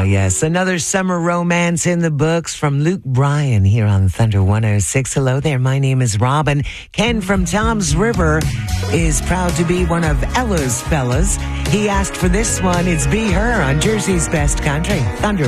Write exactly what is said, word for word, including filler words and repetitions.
yes. Another summer romance in the books from Luke Bryan here on Thunder one oh six. Hello there. My name is Robin. Ken from Tom's River is proud to be one of Ella's fellas. He asked for this one. It's Be Her on Jersey's Best Country. Thunder